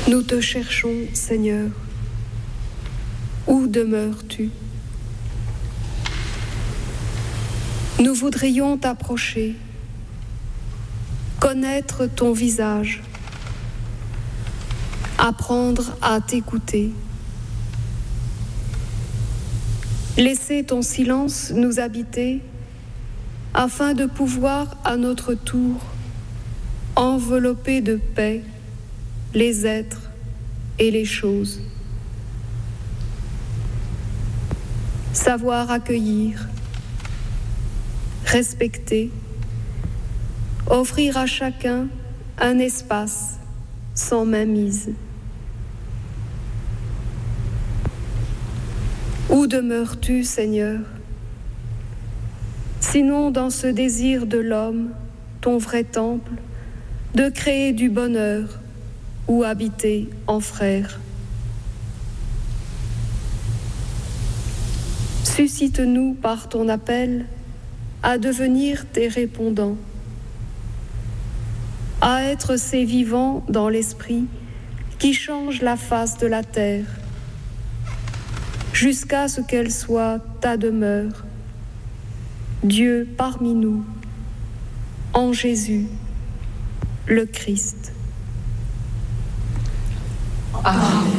Nous te cherchons, Seigneur. Où demeures-tu? Nous voudrions t'approcher, connaître ton visage, apprendre à t'écouter. Laisser ton silence nous habiter afin de pouvoir à notre tour envelopper de paix les êtres et les choses. Savoir accueillir, respecter, offrir à chacun un espace sans mainmise. Où demeures-tu, Seigneur? Sinon dans ce désir de l'homme, ton vrai temple, de créer du bonheur ou habiter en frères. Suscite-nous par ton appel à devenir tes répondants, à être ces vivants dans l'esprit qui changent la face de la terre, jusqu'à ce qu'elle soit ta demeure, Dieu parmi nous, en Jésus, le Christ. Amen.